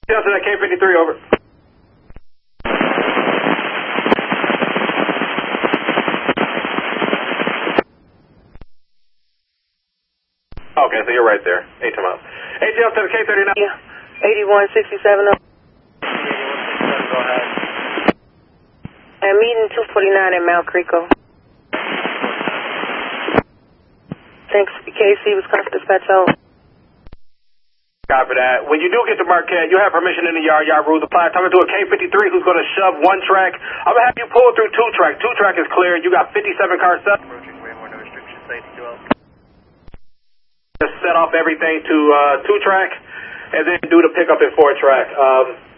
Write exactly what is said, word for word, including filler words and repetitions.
Down to that K fifty-three, over. Okay, so you're right there. eighteen miles. A T L to the K thirty-nine. Yeah. eighty-one sixty-seven. Go ahead. And meeting two forty-nine at Mount Creco. Thanks, K C, Wisconsin Dispatch out. Copy that. When you do get to Marquette, you have permission in the yard. Yard rules apply. Talking to a K fifty-three who's going to shove one track. I'm going to have you pull through two track. Two track is clear. You got fifty-seven cars set. Approaching Raymore, no restriction, safety two oh. Just set off everything to uh, two track and then do the pickup in four track. Um,